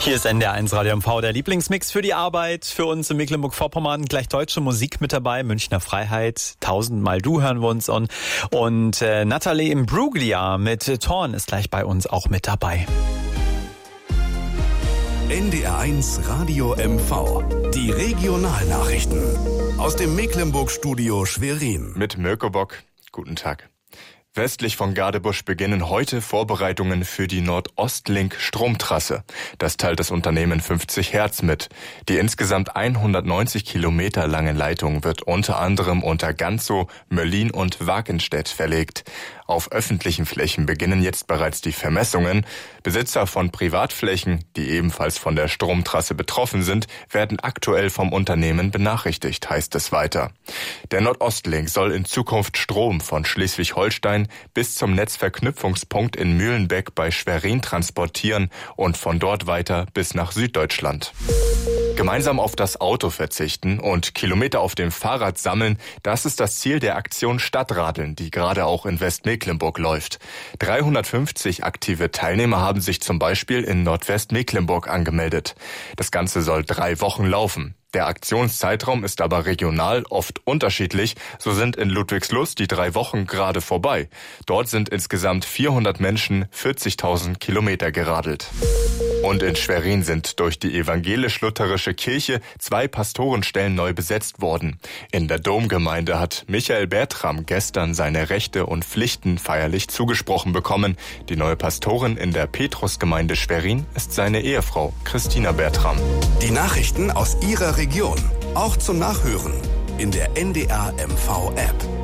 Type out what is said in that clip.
Hier ist NDR1 Radio MV, der Lieblingsmix für die Arbeit. Für uns in Mecklenburg-Vorpommern gleich deutsche Musik mit dabei. Münchner Freiheit, 1000-mal Du hören wir uns an. Und Natalie Imbruglia mit Torn ist gleich bei uns auch mit dabei. NDR1 Radio MV. Die Regionalnachrichten. Aus dem Mecklenburg-Studio Schwerin. Mit Mirko Bock. Guten Tag. Westlich von Gadebusch beginnen heute Vorbereitungen für die Nordostlink-Stromtrasse. Das teilt das Unternehmen 50 Hertz mit. Die insgesamt 190 Kilometer lange Leitung wird unter anderem unter Ganzow, Möllin und Wakenstedt verlegt. Auf öffentlichen Flächen beginnen jetzt bereits die Vermessungen. Besitzer von Privatflächen, die ebenfalls von der Stromtrasse betroffen sind, werden aktuell vom Unternehmen benachrichtigt, heißt es weiter. Der Nordostlink soll in Zukunft Strom von Schleswig-Holstein bis zum Netzverknüpfungspunkt in Mühlenbeck bei Schwerin transportieren und von dort weiter bis nach Süddeutschland. Gemeinsam auf das Auto verzichten und Kilometer auf dem Fahrrad sammeln, das ist das Ziel der Aktion Stadtradeln, die gerade auch in Westmecklenburg läuft. 350 aktive Teilnehmer haben sich zum Beispiel in Nordwestmecklenburg angemeldet. Das Ganze soll 3 Wochen laufen. Der Aktionszeitraum ist aber regional oft unterschiedlich. So sind in Ludwigslust die 3 Wochen gerade vorbei. Dort sind insgesamt 400 Menschen 40.000 Kilometer geradelt. Und in Schwerin sind durch die evangelisch-lutherische Kirche 2 Pastorenstellen neu besetzt worden. In der Domgemeinde hat Michael Bertram gestern seine Rechte und Pflichten feierlich zugesprochen bekommen. Die neue Pastorin in der Petrusgemeinde Schwerin ist seine Ehefrau Christina Bertram. Die Nachrichten aus Ihrer Region, auch zum Nachhören in der NDR MV App.